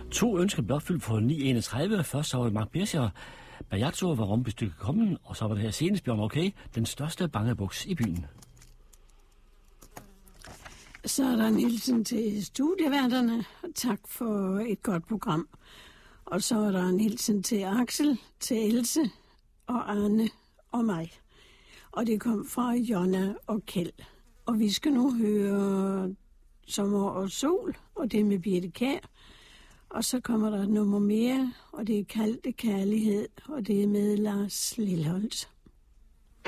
2 ønsker blev opfyldt for 9:31. Først så var det Mark Birscher, Bajazzo var Rumpestykket kommen, og så var det her senest Bjørn Okay, den største bangebuks i byen. Så er der en hilsen til studieværterne. Tak for et godt program. Og så er der en hilsen til Axel, til Else og Arne og mig. Og det kom fra Jonna og Kjeld. Og vi skal nu høre Sommer og Sol, og det er med Birthe Kjær. Og så kommer der et nummer mere, og det er Kaldte Kærlighed, og det er med Lars Lilholt.